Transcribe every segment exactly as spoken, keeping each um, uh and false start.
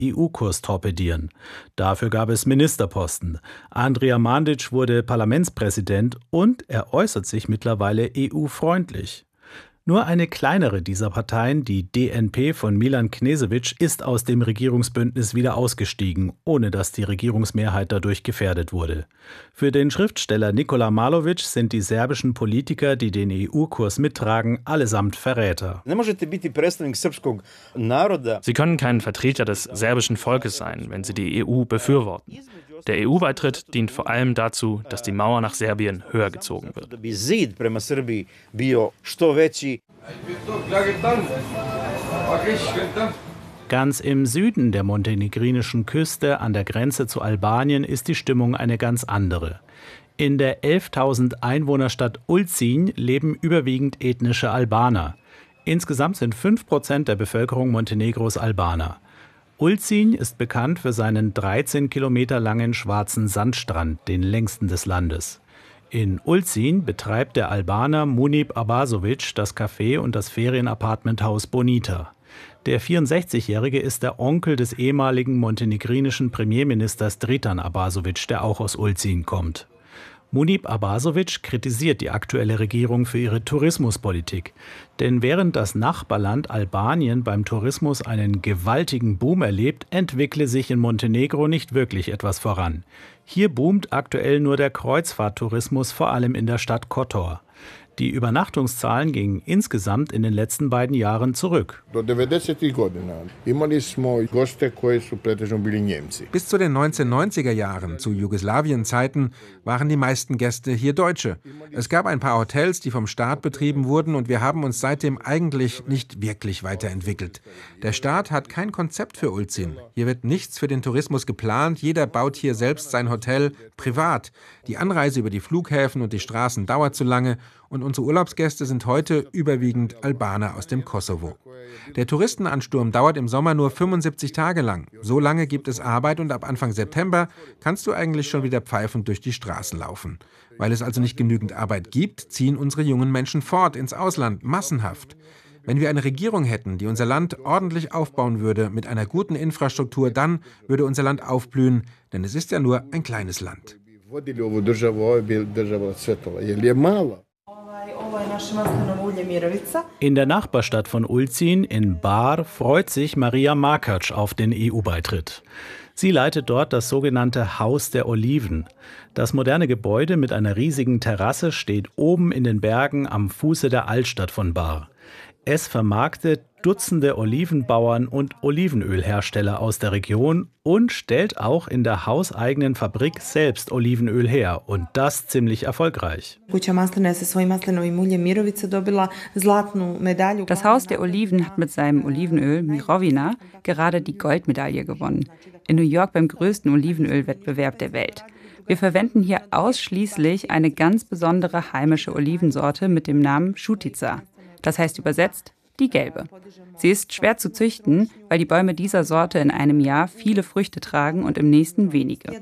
E U-Kurs torpedieren. Dafür gab es Ministerposten. Andrija Mandić wurde Parlamentspräsident und er äußert sich mittlerweile E U-freundlich. Nur eine kleinere dieser Parteien, die D N P von Milan Knežević, ist aus dem Regierungsbündnis wieder ausgestiegen, ohne dass die Regierungsmehrheit dadurch gefährdet wurde. Für den Schriftsteller Nikola Malović sind die serbischen Politiker, die den E U-Kurs mittragen, allesamt Verräter. Sie können kein Vertreter des serbischen Volkes sein, wenn sie die E U befürworten. Der E U-Beitritt dient vor allem dazu, dass die Mauer nach Serbien höher gezogen wird. Ganz im Süden der montenegrinischen Küste an der Grenze zu Albanien ist die Stimmung eine ganz andere. In der elftausend Einwohnerstadt Ulcinj leben überwiegend ethnische Albaner. Insgesamt sind fünf Prozent der Bevölkerung Montenegros Albaner. Ulcinj ist bekannt für seinen dreizehn Kilometer langen schwarzen Sandstrand, den längsten des Landes. In Ulcinj betreibt der Albaner Munib Abazović das Café und das Ferienapartmenthaus Bonita. Der vierundsechzigjährige ist der Onkel des ehemaligen montenegrinischen Premierministers Dritan Abazović, der auch aus Ulcinj kommt. Munib Abazović kritisiert die aktuelle Regierung für ihre Tourismuspolitik. Denn während das Nachbarland Albanien beim Tourismus einen gewaltigen Boom erlebt, entwickle sich in Montenegro nicht wirklich etwas voran. Hier boomt aktuell nur der Kreuzfahrttourismus, vor allem in der Stadt Kotor. Die Übernachtungszahlen gingen insgesamt in den letzten beiden Jahren zurück. Bis zu den neunzehnhundertneunziger Jahren, zu Jugoslawien-Zeiten, waren die meisten Gäste hier Deutsche. Es gab ein paar Hotels, die vom Staat betrieben wurden, und wir haben uns seitdem eigentlich nicht wirklich weiterentwickelt. Der Staat hat kein Konzept für Ulcinj. Hier wird nichts für den Tourismus geplant, jeder baut hier selbst sein Hotel privat. Die Anreise über die Flughäfen und die Straßen dauert zu lange, und unsere Urlaubsgäste sind heute überwiegend Albaner aus dem Kosovo. Der Touristenansturm dauert im Sommer nur fünfundsiebzig Tage lang. So lange gibt es Arbeit und ab Anfang September kannst du eigentlich schon wieder pfeifend durch die Straßen laufen. Weil es also nicht genügend Arbeit gibt, ziehen unsere jungen Menschen fort ins Ausland, massenhaft. Wenn wir eine Regierung hätten, die unser Land ordentlich aufbauen würde, mit einer guten Infrastruktur, dann würde unser Land aufblühen, denn es ist ja nur ein kleines Land. In der Nachbarstadt von Ulcinj, in Bar, freut sich Maria Markac auf den E U-Beitritt. Sie leitet dort das sogenannte Haus der Oliven. Das moderne Gebäude mit einer riesigen Terrasse steht oben in den Bergen am Fuße der Altstadt von Bar. Es vermarktet Dutzende Olivenbauern und Olivenölhersteller aus der Region und stellt auch in der hauseigenen Fabrik selbst Olivenöl her, und das ziemlich erfolgreich. Das Haus der Oliven hat mit seinem Olivenöl Mirovina gerade die Goldmedaille gewonnen. In New York beim größten Olivenölwettbewerb der Welt. Wir verwenden hier ausschließlich eine ganz besondere heimische Olivensorte mit dem Namen Šutica. Das heißt übersetzt die gelbe. Sie ist schwer zu züchten, weil die Bäume dieser Sorte in einem Jahr viele Früchte tragen und im nächsten wenige.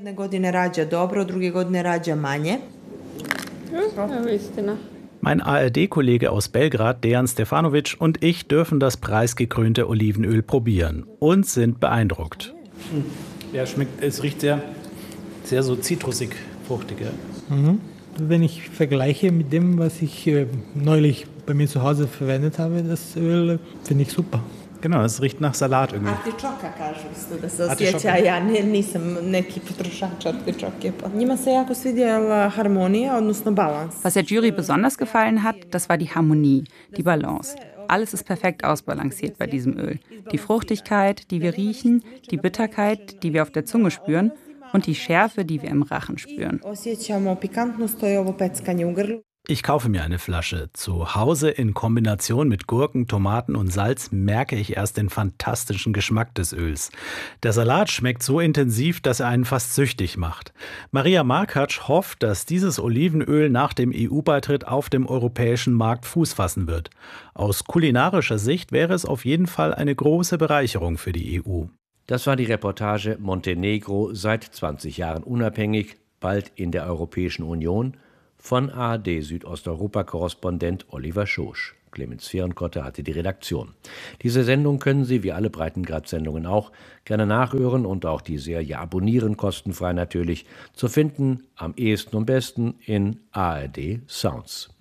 Mein A R D-Kollege aus Belgrad, Dejan Stefanovic, und ich dürfen das preisgekrönte Olivenöl probieren und sind beeindruckt. Ja, schmeckt, es riecht sehr, sehr so zitrusig, fruchtig. Ja. Mhm. Wenn ich vergleiche mit dem, was ich äh, neulich bei mir zu Hause verwendet habe, das Öl, finde ich super. Genau, es riecht nach Salat irgendwie. Artičoka, kažu isto, da se osjeća, ja nisam neki potrošač artičoke. Njima se jako svidjela harmonija, odnosno balans. Was der Jury besonders gefallen hat, das war die Harmonie, die Balance. Alles ist perfekt ausbalanciert bei diesem Öl. Die Fruchtigkeit, die wir riechen, die Bitterkeit, die wir auf der Zunge spüren, und die Schärfe, die wir im Rachen spüren. Ich kaufe mir eine Flasche. Zu Hause in Kombination mit Gurken, Tomaten und Salz merke ich erst den fantastischen Geschmack des Öls. Der Salat schmeckt so intensiv, dass er einen fast süchtig macht. Maria Markac hofft, dass dieses Olivenöl nach dem E U-Beitritt auf dem europäischen Markt Fuß fassen wird. Aus kulinarischer Sicht wäre es auf jeden Fall eine große Bereicherung für die E U. Das war die Reportage Montenegro seit zwanzig Jahren unabhängig, bald in der Europäischen Union, von A R D Südosteuropa-Korrespondent Oliver Schosch. Clemens Fehrenkotter hatte die Redaktion. Diese Sendung können Sie, wie alle Breitengrad-Sendungen auch, gerne nachhören und auch die Serie abonnieren, kostenfrei natürlich, zu finden am ehesten und besten in A R D Sounds.